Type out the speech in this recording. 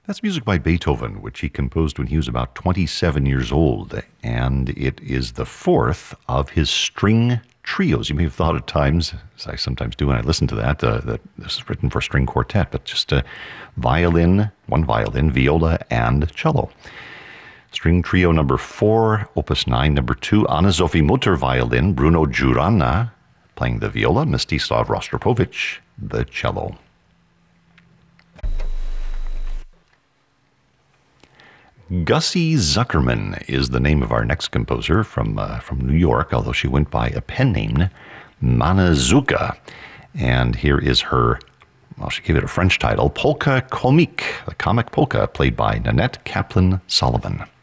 That's music by Beethoven, which he composed when he was about 27 years old, and it is the fourth of his string trios. You may have thought at times, as I sometimes do when I listen to that this is written for string quartet, but just a violin, one violin, viola, and cello. String trio number 4, opus 9, number 2, Anna-Sophie Mutter violin, Bruno Jurana playing the viola, Mstislav Rostropovich the cello. Gussie Zuckerman is the name of our next composer from New York, although she went by a pen name, Manazuka. And here is her, well, she gave it a French title, Polka Comique, the comic polka, played by Nanette Kaplan-Sullivan.